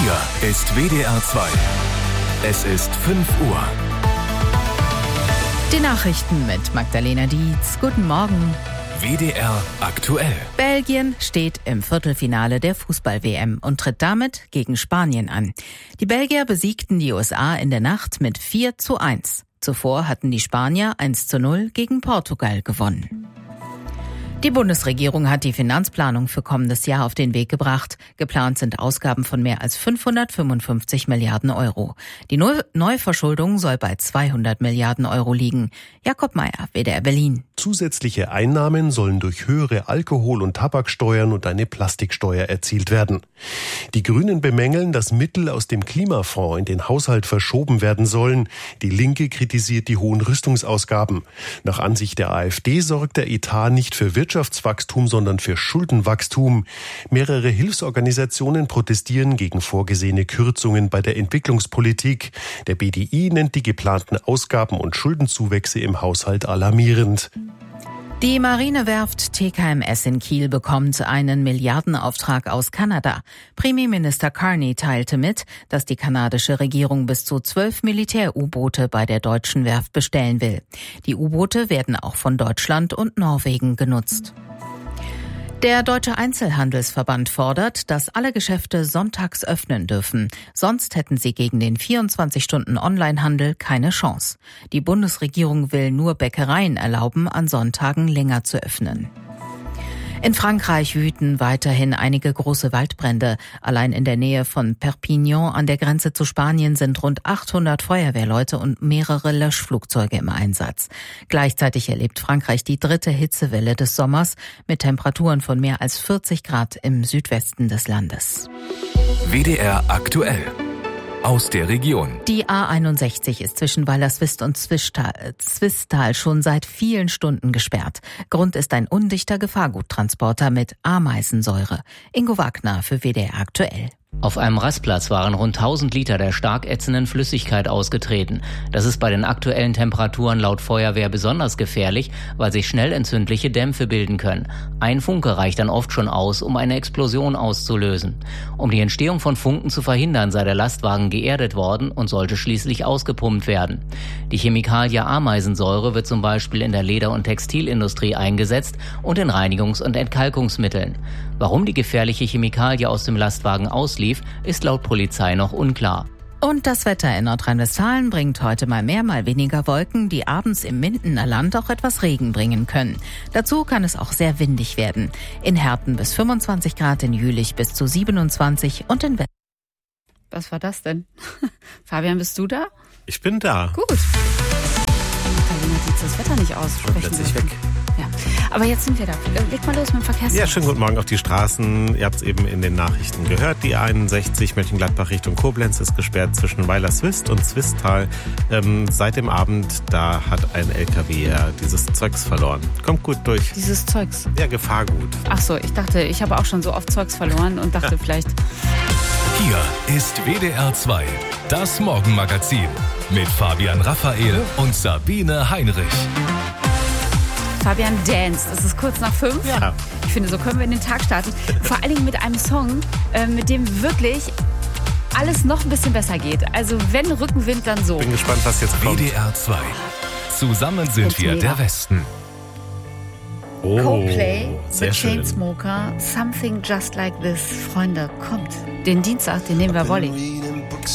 Hier ist WDR 2. Es ist 5 Uhr. Die Nachrichten mit Magdalena Dietz. Guten Morgen. WDR aktuell. Belgien steht im Viertelfinale der Fußball-WM und tritt damit gegen Spanien an. Die Belgier besiegten die USA in der Nacht mit 4:1. Zuvor hatten die Spanier 1:0 gegen Portugal gewonnen. Die Bundesregierung hat die Finanzplanung für kommendes Jahr auf den Weg gebracht. Geplant sind Ausgaben von mehr als 555 Milliarden Euro. Die Neuverschuldung soll bei 200 Milliarden Euro liegen. Jakob Mayer, WDR Berlin. Zusätzliche Einnahmen sollen durch höhere Alkohol- und Tabaksteuern und eine Plastiksteuer erzielt werden. Die Grünen bemängeln, dass Mittel aus dem Klimafonds in den Haushalt verschoben werden sollen. Die Linke kritisiert die hohen Rüstungsausgaben. Nach Ansicht der AfD sorgt der Etat nicht für Wirtschaftswachstum, sondern für Schuldenwachstum. Mehrere Hilfsorganisationen protestieren gegen vorgesehene Kürzungen bei der Entwicklungspolitik. Der BDI nennt die geplanten Ausgaben und Schuldenzuwächse im Haushalt alarmierend. Die Marinewerft TKMS in Kiel bekommt einen Milliardenauftrag aus Kanada. Premierminister Carney teilte mit, dass die kanadische Regierung bis zu 12 Militär-U-Boote bei der deutschen Werft bestellen will. Die U-Boote werden auch von Deutschland und Norwegen genutzt. Der Deutsche Einzelhandelsverband fordert, dass alle Geschäfte sonntags öffnen dürfen. Sonst hätten sie gegen den 24-Stunden-Onlinehandel keine Chance. Die Bundesregierung will nur Bäckereien erlauben, an Sonntagen länger zu öffnen. In Frankreich wüten weiterhin einige große Waldbrände. Allein in der Nähe von Perpignan an der Grenze zu Spanien sind rund 800 Feuerwehrleute und mehrere Löschflugzeuge im Einsatz. Gleichzeitig erlebt Frankreich die 3. Hitzewelle des Sommers mit Temperaturen von mehr als 40 Grad im Südwesten des Landes. WDR aktuell. Aus der Region. Die A61 ist zwischen Weilerswist und Zwistal schon seit vielen Stunden gesperrt. Grund ist ein undichter Gefahrguttransporter mit Ameisensäure. Ingo Wagner für WDR aktuell. Auf einem Rastplatz waren rund 1000 Liter der stark ätzenden Flüssigkeit ausgetreten. Das ist bei den aktuellen Temperaturen laut Feuerwehr besonders gefährlich, weil sich schnell entzündliche Dämpfe bilden können. Ein Funke reicht dann oft schon aus, um eine Explosion auszulösen. Um die Entstehung von Funken zu verhindern, sei der Lastwagen geerdet worden und sollte schließlich ausgepumpt werden. Die Chemikalie Ameisensäure wird zum Beispiel in der Leder- und Textilindustrie eingesetzt und in Reinigungs- und Entkalkungsmitteln. Warum die gefährliche Chemikalie aus dem Lastwagen auslief, ist laut Polizei noch unklar. Und das Wetter in Nordrhein-Westfalen bringt heute mal mehr, mal weniger Wolken, die abends im Mindener Land auch etwas Regen bringen können. Dazu kann es auch sehr windig werden. In Herten bis 25 Grad, in Jülich bis zu 27 und in Westen. Was war das denn? Fabian, bist du da? Ich bin da. Gut. Magdalena Dietz das Wetter nicht aussprechen. Plötzlich weg. Ja. Aber jetzt sind wir da. Leg mal los mit dem Verkehrsdienst. Ja, schönen guten Morgen auf die Straßen. Ihr habt es eben in den Nachrichten gehört. Die A61 Mönchengladbach Richtung Koblenz ist gesperrt zwischen Weilerswist und Zwistal. Seit dem Abend, da hat ein LKW dieses Zeugs verloren. Kommt gut durch. Dieses Zeugs? Ja, Gefahrgut. Ach so, ich dachte, ich habe auch schon so oft Zeugs verloren und dachte vielleicht... Hier ist WDR 2, das Morgenmagazin mit Fabian Raphael und Sabine Heinrich. Fabian Dance, es ist kurz nach 5. Ja. Ich finde, so können wir in den Tag starten. Vor allen Dingen mit einem Song, mit dem wirklich alles noch ein bisschen besser geht. Also wenn Rückenwind, dann so. Bin gespannt, was jetzt kommt. WDR 2. Zusammen sind wir der Westen. Oh, Coldplay, The sehr schön. Chainsmoker, Something Just Like This. Freunde, kommt. Den Dienstag, den nehmen wir Volley.